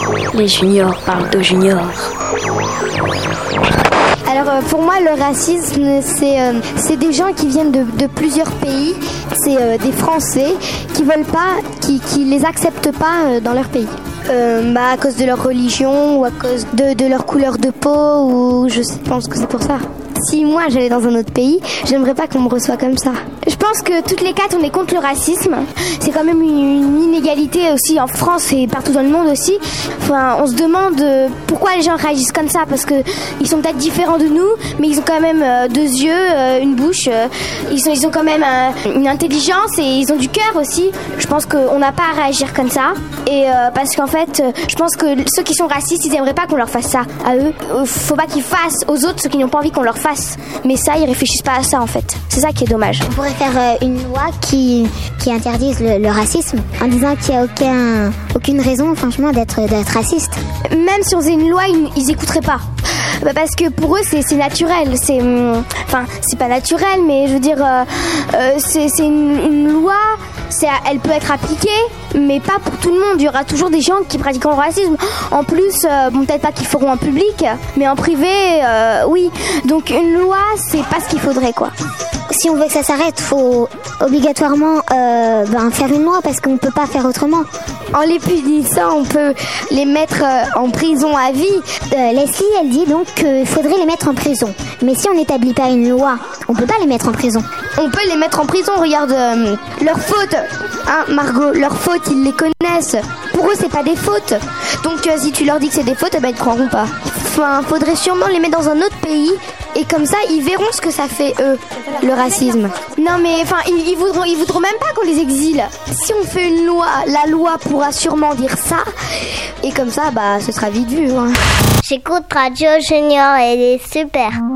Les juniors parlent aux juniors. Alors pour moi le racisme c'est des gens qui viennent de plusieurs pays, c'est des Français qui veulent pas, qui les acceptent pas dans leur pays. À cause de leur religion ou à cause de leur couleur de peau ou je pense que c'est pour ça. Si moi j'allais dans un autre pays, j'aimerais pas qu'on me reçoive comme ça. Je pense que toutes les quatre on est contre le racisme. C'est quand même une inégalité aussi en France et partout dans le monde aussi. Enfin, on se demande pourquoi les gens réagissent comme ça, parce que ils sont peut-être différents de nous, mais ils ont quand même deux yeux, une bouche. Ils ont quand même une intelligence et ils ont du cœur aussi. Je pense qu'on n'a pas à réagir comme ça. Et parce qu'en fait, je pense que ceux qui sont racistes, ils aimeraient pas qu'on leur fasse ça à eux. Faut pas qu'ils fassent aux autres ce qu'ils n'ont pas envie qu'on leur fasse. Mais ça, ils réfléchissent pas à ça en fait. C'est ça qui est dommage. On pourrait faire une loi qui interdise le racisme en disant qu'il n'y a aucune raison franchement d'être raciste. Même si on faisait une loi, ils écouteraient pas. Parce que pour eux c'est naturel, c'est pas naturel, mais je veux dire c'est une loi, elle peut être appliquée, mais pas pour tout le monde. Il y aura toujours des gens qui pratiqueront le racisme. En plus, peut-être pas qu'ils feront en public, mais en privé, oui. Donc une loi, c'est pas ce qu'il faudrait, quoi. Si on veut que ça s'arrête, faut obligatoirement faire une loi parce qu'on peut pas faire autrement. En les punissant, on peut les mettre en prison à vie. Leslie, elle dit donc qu'il faudrait les mettre en prison. Mais si on n'établit pas une loi, on peut pas les mettre en prison. On peut les mettre en prison, regarde leurs fautes. Hein, Margot, leurs fautes, ils les connaissent. Pour eux, c'est pas des fautes. Donc si tu leur dis que c'est des fautes, ils te croiront pas. Enfin, faudrait sûrement les mettre dans un autre pays. Et comme ça, ils verront ce que ça fait, eux, le racisme. Non, mais enfin, ils voudront même pas qu'on les exile. Si on fait une loi, la loi pourra sûrement dire ça. Et comme ça, ce sera vite vu. Hein. J'écoute Radio Junior, elle est super.